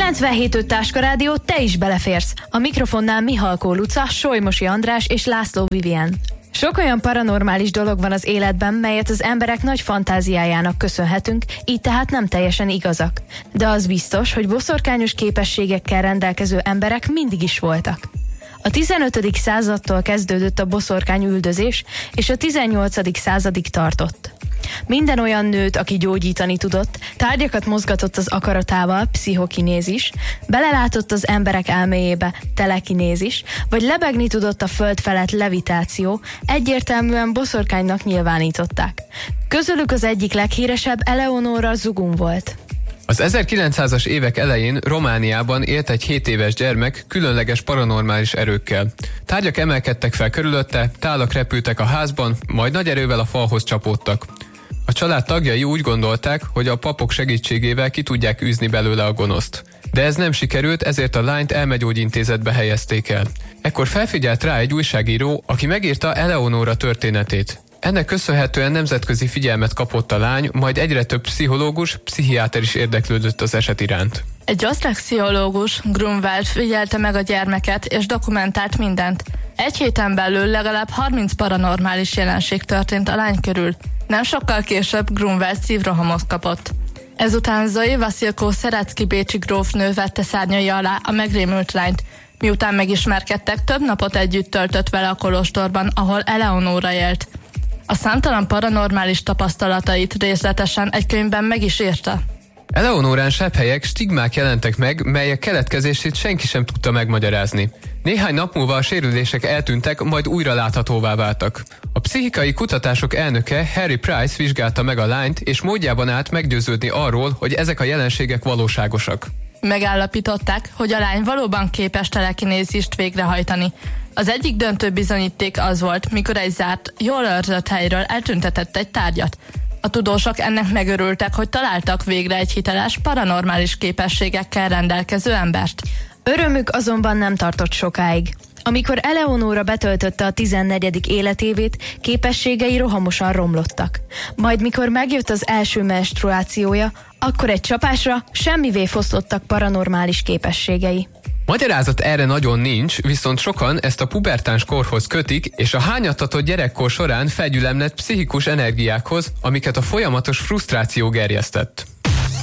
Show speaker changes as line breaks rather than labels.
97.5 Táska Rádió, te is beleférsz. A mikrofonnál Mihalkó Luca, Solymosi András és László Vivien. Sok olyan paranormális dolog van az életben, melyet az emberek nagy fantáziájának köszönhetünk, így tehát nem teljesen igazak. De az biztos, hogy boszorkányos képességekkel rendelkező emberek mindig is voltak. A 15. századtól kezdődött a boszorkányüldözés, és a 18. századig tartott. Minden olyan nőt, aki gyógyítani tudott, tárgyakat mozgatott az akaratával, pszichokinézis, belelátott az emberek elméjébe, telekinézis, vagy lebegni tudott a föld felett, levitáció, egyértelműen boszorkánynak nyilvánították. Közülük az egyik leghíresebb Eleonora Zugun volt.
Az 1900-as évek elején Romániában élt egy 7 éves gyermek különleges paranormális erőkkel. Tárgyak emelkedtek fel körülötte, tálak repültek a házban, majd nagy erővel a falhoz csapódtak. A család tagjai úgy gondolták, hogy a papok segítségével ki tudják űzni belőle a gonoszt. De ez nem sikerült, ezért a lányt elmegyógyintézetbe helyezték el. Ekkor felfigyelt rá egy újságíró, aki megírta Eleonora történetét. Ennek köszönhetően nemzetközi figyelmet kapott a lány, majd egyre több pszichológus, pszichiáter is érdeklődött az eset iránt.
Egy osztrák pszichológus, Grunwald figyelte meg a gyermeket és dokumentált mindent. Egy héten belül legalább 30 paranormális jelenség történt a lány körül. Nem sokkal később Grunwald szívrohamot kapott. Ezután Zoe Vasilko Szerecki bécsi grófnő vette szárnyai alá a megrémült lányt. Miután megismerkedtek, több napot együtt töltött vele a kolostorban, ahol Eleonora élt. A számtalan paranormális tapasztalatait részletesen egy könyvben meg is írta.
Eleonorán sebhelyek, stigmák jelentek meg, melyek keletkezését senki sem tudta megmagyarázni. Néhány nap múlva a sérülések eltűntek, majd újra láthatóvá váltak. A pszichikai kutatások elnöke Harry Price vizsgálta meg a lányt, és módjában állt meggyőződni arról, hogy ezek a jelenségek valóságosak.
Megállapították, hogy a lány valóban képes telekinézist végrehajtani. Az egyik döntő bizonyíték az volt, mikor egy zárt, jól őrzött helyről eltüntetett egy tárgyat. A tudósok ennek megörültek, hogy találtak végre egy hiteles, paranormális képességekkel rendelkező embert.
Örömük azonban nem tartott sokáig. Amikor Eleonora betöltötte a 14. életévét, képességei rohamosan romlottak. Majd mikor megjött az első menstruációja, akkor egy csapásra semmivé fosztottak paranormális képességei.
Magyarázat erre nagyon nincs, viszont sokan ezt a pubertáns korhoz kötik, és a hányattatott gyerekkor során felgyülemlett pszichikus energiákhoz, amiket a folyamatos frusztráció gerjesztett.